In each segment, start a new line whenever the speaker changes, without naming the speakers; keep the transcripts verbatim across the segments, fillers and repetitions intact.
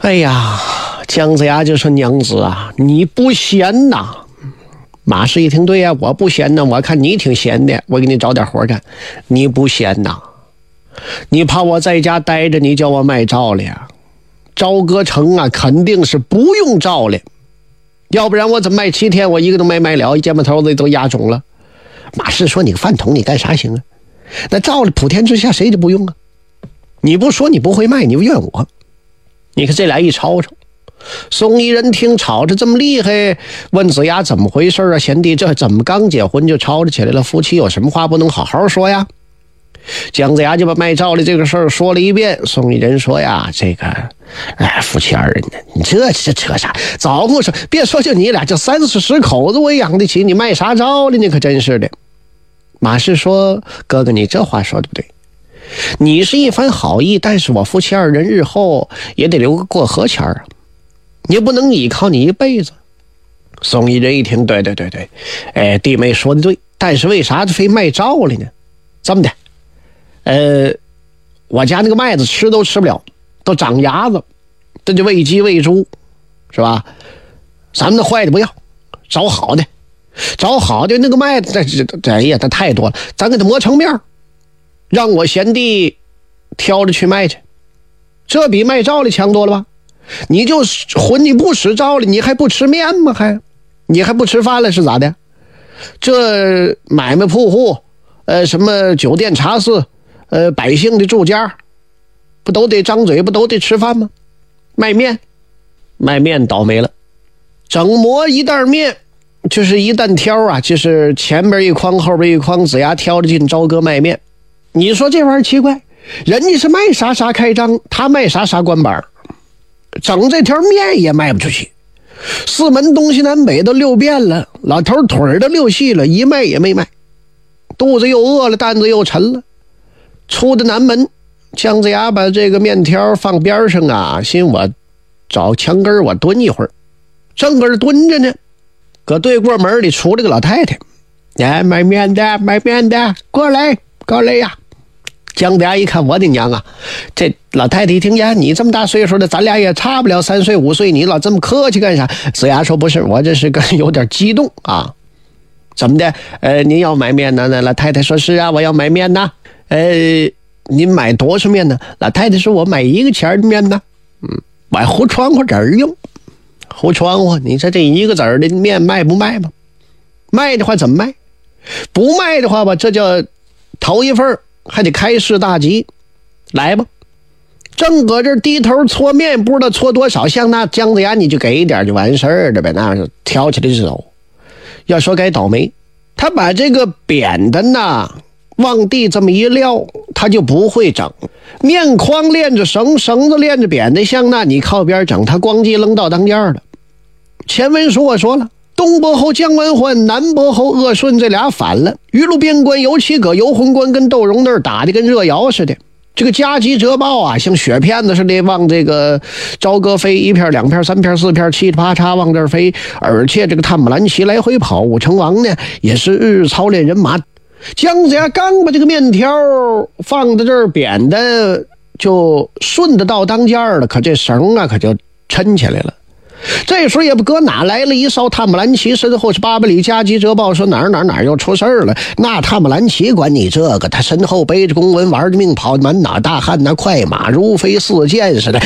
哎呀，姜子牙就说：“娘子啊，你不闲呐？”马氏一听，对呀、啊，我不闲呐，我看你挺闲的，我给你找点活干。你不闲呐？你怕我在家待着，你叫我卖照了呀？朝歌城啊，肯定是不用照了，要不然我怎么卖七天，我一个都没卖了，一肩膀头子都压肿了。马氏说：“你个饭桶，你干啥行啊？那照了普天之下谁就不用啊？你不说你不会卖，你又怨我。”你看这俩一吵吵，宋一人听吵着这么厉害，问子牙怎么回事啊？贤弟，这怎么刚结婚就吵着起来了？夫妻有什么话不能好好说呀？姜子牙就把卖照的这个事儿说了一遍。宋一人说呀：“这个，哎，夫妻二人呢，你这这扯啥？早不说，别说就你俩，这三四十口子我也养得起，你卖啥照了？你可真是的。”马氏说：“哥哥，你这话说的不对。你是一番好意，但是我夫妻二人日后也得留个过河钱啊，你不能依靠你一辈子。”宋一人一听，对对对对，哎，弟妹说的对，但是为啥非卖照了呢？这么的，呃，我家那个麦子吃都吃不了，都长芽子，这就喂鸡喂猪，是吧？咱们的坏的不要，找好的，找好的那个麦子，这这哎呀，它太多了，咱给它磨成面，让我贤弟挑着去卖去，这比卖照的强多了吧？你就混你不使照了，你还不吃面吗？还你还不吃饭了是咋的？这买卖铺户，呃，什么酒店茶肆，呃，百姓的住家，不都得张嘴，不都得吃饭吗？卖面，卖面倒霉了，整磨一袋面。就是一担挑啊，就是前边一筐后边一筐，子牙挑着进朝歌卖面。你说这玩意儿奇怪，人家是卖啥啥开张，他卖啥啥关板，整这条面也卖不出去。四门东西南北都溜遍了，老头腿都溜细了，一卖也没卖，肚子又饿了，担子又沉了。出的南门，姜子牙把这个面条放边上啊，寻我找墙根我蹲一会儿，正搁这蹲着呢，搁对过门里出了个老太太，哎，卖面的卖面的，过来过来呀！姜子牙一看，我的娘啊！这老太太一听呀，你这么大岁数的，咱俩也差不了三岁五岁，你老这么客气干啥？子牙说：“不是，我这是个有点激动啊。怎么的？呃，您要买面呢？”那老太太说：“是啊，我要买面呢。呃，您买多少面呢？”老太太说：“我买一个钱的面呢。嗯，买糊窗户纸儿用。糊窗户，你说这一个子儿的面卖不卖吧？卖的话怎么卖？不卖的话吧，这叫头一份还得开市大吉，来吧。”正搁这低头搓面，不知道搓多少，像那姜子牙你就给一点就完事儿了呗，那是挑起来就走。要说该倒霉，他把这个扁担呐往地这么一撂，他就不会整。面筐链着绳，绳子链着扁担，像那你靠边整，他咣叽扔到当间了。前文书我说了，东伯侯姜文焕，南伯侯鄂顺这俩反了。鱼路边关尤其搁游魂关跟窦融那儿打的跟热窑似的。这个加急折报啊，像雪片子似的往这个朝歌飞，一片两片三片四片，七啪嚓往这儿飞。而且这个探马兰旗来回跑，武成王呢也是日日操练人马。姜子牙刚把这个面条放在这儿扁的，就顺着到当间了，可这绳啊可就抻起来了。这时候也不搁哪来了一哨探马兰旗，身后是八百里加急折报，说哪儿哪儿哪儿又出事儿了。那探马兰旗管你这个，他身后背着公文，玩着命跑，满脑大汗，那快马如飞似箭似的。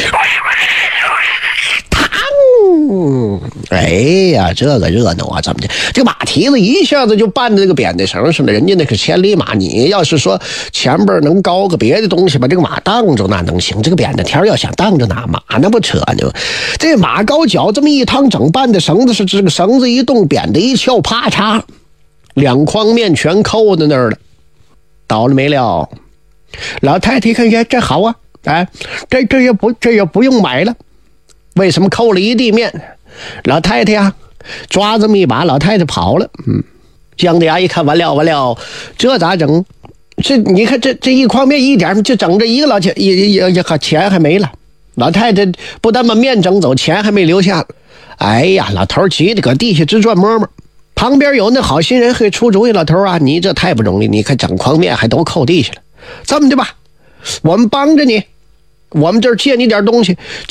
嗯，哎呀，这个热闹啊！怎么的？这个马蹄子一下子就绊在这个扁担绳上了。人家那个千里马，你要是说前边能高个别的东西把这个马当着，那能行。这个扁担条要想当着哪马那不扯呢？这马高脚这么一趟，整绊的绳子是这个绳子一动，扁担一翘，啪嚓，两筐面全扣在那儿了。倒了没了。老太太一看，呀，这好啊，哎，这这也不这也不用买了。为什么扣了一地面？老太太呀，抓这么一把，老太太跑了。嗯，姜子牙一看，完了完了，这咋整？这你看这这一筐面一点就整这一个老钱，也也也钱还没了。老太太不但把面整走，钱还没留下。哎呀，老头急得搁地下直转摸摸。旁边有那好心人会出主意，老头啊，你这太不容易，你看整筐面还都扣地下了。这么的吧，我们帮着你，我们这儿借你点东西。